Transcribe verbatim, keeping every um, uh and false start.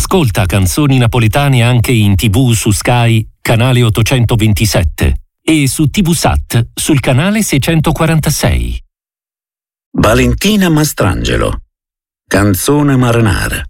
Ascolta Canzoni Napoletane anche in tivù su Sky, canale ottocentoventisette, e su TVSAT sul canale seicentoquarantasei. Valentina Mastrangelo. Canzone marinara.